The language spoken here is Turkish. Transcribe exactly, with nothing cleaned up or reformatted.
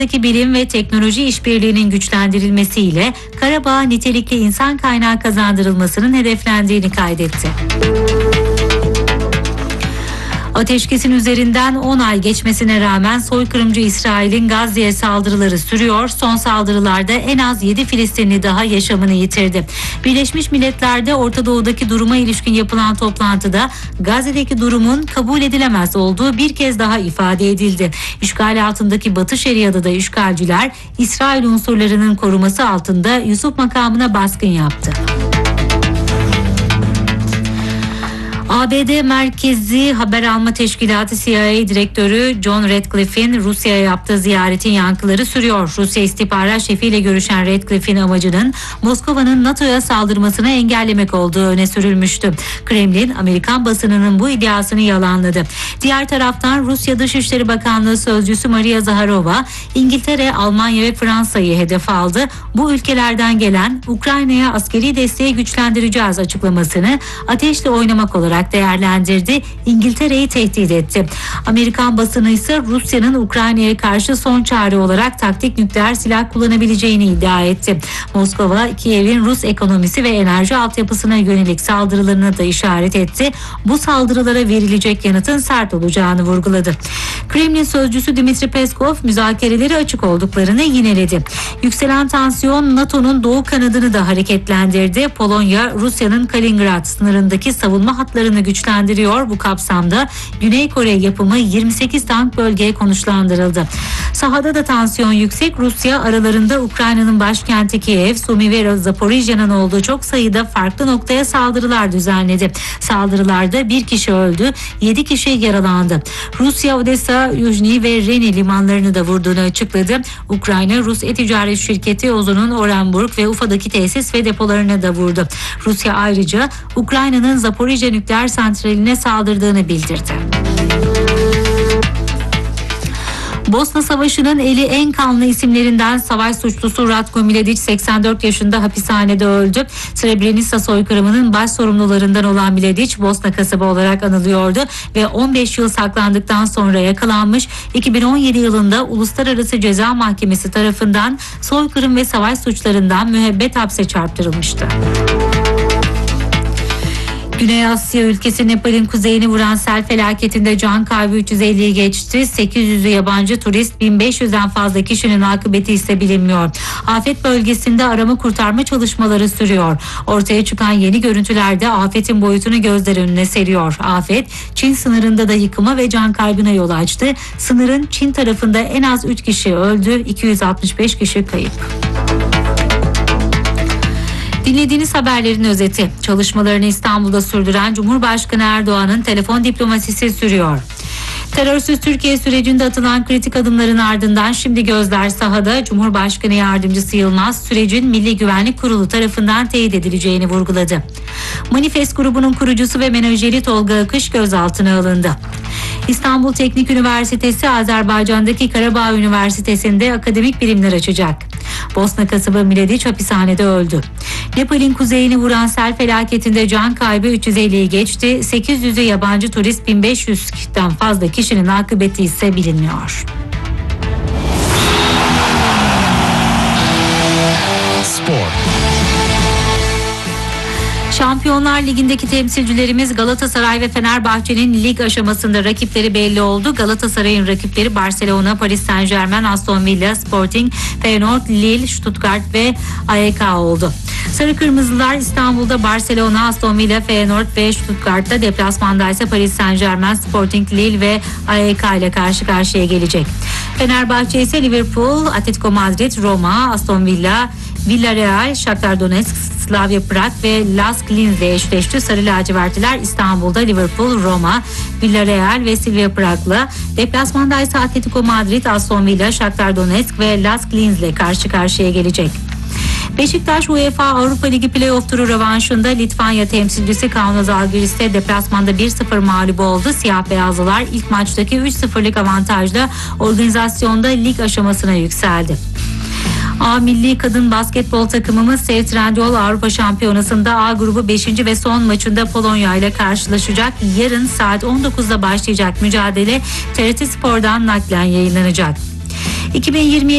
bilim ve teknoloji işbirliğinin güçlendirilmesiyle Karabağ'a nitelikli insan kaynağı kazandırılmasının hedeflendiğini kaydetti. Ateşkesin üzerinden on ay geçmesine rağmen soykırımcı İsrail'in Gazze'ye saldırıları sürüyor. Son saldırılarda en az yedi Filistinli daha yaşamını yitirdi. Birleşmiş Milletler'de Orta Doğu'daki duruma ilişkin yapılan toplantıda Gazze'deki durumun kabul edilemez olduğu bir kez daha ifade edildi. İşgal altındaki Batı Şeria'da da işgalciler İsrail unsurlarının koruması altında Yusuf makamına baskın yaptı. A B D Merkezi Haber Alma Teşkilatı C I A Direktörü John Ratcliffe'in Rusya'ya yaptığı ziyaretin yankıları sürüyor. Rusya istihbarat şefiyle görüşen Ratcliffe'in amacının Moskova'nın NATO'ya saldırmasını engellemek olduğu öne sürülmüştü. Kremlin, Amerikan basınının bu iddiasını yalanladı. Diğer taraftan Rusya Dışişleri Bakanlığı Sözcüsü Maria Zaharova, İngiltere, Almanya ve Fransa'yı hedef aldı. Bu ülkelerden gelen Ukrayna'ya askeri desteği güçlendireceğiz açıklamasını ateşle oynamak olarak değerlendirdi. İngiltere'yi tehdit etti. Amerikan basını ise Rusya'nın Ukrayna'ya karşı son çare olarak taktik nükleer silah kullanabileceğini iddia etti. Moskova, Kiev'in Rus ekonomisi ve enerji altyapısına yönelik saldırılarına da işaret etti. Bu saldırılara verilecek yanıtın sert olacağını vurguladı. Kremlin sözcüsü Dmitri Peskov müzakereleri açık olduklarını yineledi. Yükselen tansiyon NATO'nun doğu kanadını da hareketlendirdi. Polonya, Rusya'nın Kaliningrad sınırındaki savunma hatlarını güçlendiriyor. Bu kapsamda Güney Kore yapımı yirmi sekiz tank bölgeye konuşlandırıldı. Sahada da tansiyon yüksek. Rusya aralarında Ukrayna'nın başkenti Kiev, Sumi ve Zaporijya'nın olduğu çok sayıda farklı noktaya saldırılar düzenledi. Saldırılarda bir kişi öldü, yedi kişi yaralandı. Rusya, Odessa, Yuzhny ve Reni limanlarını da vurduğunu açıkladı. Ukrayna, Rus e-ticaret şirketi Ozon'un Orenburg ve Ufa'daki tesis ve depolarına da vurdu. Rusya ayrıca Ukrayna'nın Zaporijya nükleer santraline saldırdığını bildirdi. Bosna Savaşı'nın eli en kanlı isimlerinden savaş suçlusu Ratko Mladic seksen dört yaşında hapishanede öldü. Srebrenica soykırımının baş sorumlularından olan Mladic Bosna kasabı olarak anılıyordu ve on beş yıl saklandıktan sonra yakalanmış. iki bin on yedi yılında Uluslararası Ceza Mahkemesi tarafından soykırım ve savaş suçlarından müebbet hapse çarptırılmıştı. Güney Asya ülkesi Nepal'in kuzeyini vuran sel felaketinde can kaybı üç yüz elliyi geçti. sekiz yüzü yabancı turist, bin beş yüzden fazla kişinin akıbeti ise bilinmiyor. Afet bölgesinde arama kurtarma çalışmaları sürüyor. Ortaya çıkan yeni görüntülerde afetin boyutunu gözler önüne seriyor. Afet, Çin sınırında da yıkıma ve can kaybına yol açtı. Sınırın Çin tarafında en az üç kişi öldü, iki yüz altmış beş kişi kayıp. Dinlediğiniz haberlerin özeti. Çalışmalarını İstanbul'da sürdüren Cumhurbaşkanı Erdoğan'ın telefon diplomasisi sürüyor. Terörsüz Türkiye sürecinde atılan kritik adımların ardından şimdi gözler sahada. Cumhurbaşkanı Yardımcısı Yılmaz, sürecin Milli Güvenlik Kurulu tarafından teyit edileceğini vurguladı. Manifest grubunun kurucusu ve menajeri Tolga Akış gözaltına alındı. İstanbul Teknik Üniversitesi, Azerbaycan'daki Karabağ Üniversitesi'nde akademik birimler açacak. Bosna kasabı Mladic hapishanede öldü. Nepal'in kuzeyini vuran sel felaketinde can kaybı üç yüz elliyi geçti. sekiz yüzü yabancı turist, bin beş yüzden fazla kişinin akıbeti ise bilinmiyor. Spor. Şampiyonlar Ligi'ndeki temsilcilerimiz Galatasaray ve Fenerbahçe'nin lig aşamasında rakipleri belli oldu. Galatasaray'ın rakipleri Barcelona, Paris Saint-Germain, Aston Villa, Sporting, Feyenoord, Lille, Stuttgart ve A E K oldu. Sarı Kırmızılar İstanbul'da Barcelona, Aston Villa, Feyenoord ve Stuttgart'ta, deplasmanda ise Paris Saint-Germain, Sporting, Lille ve A E K ile karşı karşıya gelecek. Fenerbahçe ise Liverpool, Atletico Madrid, Roma, Aston Villa, Villarreal, Shakhtar Donetsk, Slavia Prag ve Lask Linz'le eşleşti. Sarı lacivertliler İstanbul'da Liverpool, Roma, Villarreal ve Slavia Prag'la, deplasmanda ise Atletico Madrid, Aston Villa, Shakhtar Donetsk ve Lask Linz'le karşı karşıya gelecek. Beşiktaş UEFA Avrupa Ligi Playoff turu rövanşında Litvanya temsilcisi Kaunas Žalgiris'te deplasmanda bir sıfır mağlup oldu. Siyah beyazlılar ilk maçtaki üç sıfırlık avantajla organizasyonda lig aşamasına yükseldi. A milli kadın basketbol takımımız Sev Trendyol Avrupa Şampiyonası'nda A grubu beşinci ve son maçında Polonya ile karşılaşacak. Yarın saat on dokuzda başlayacak mücadele T R T Spor'dan naklen yayınlanacak. iki bin yirmi